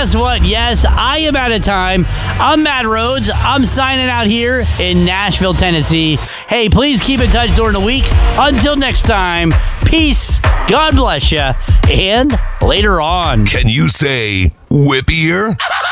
guess what? Yes, I am out of time. I'm Matt Rhodes. I'm signing out here in Nashville, Tennessee. Hey, please keep in touch during the week. Until next time, peace, God bless you, and later on. Can you say whippier?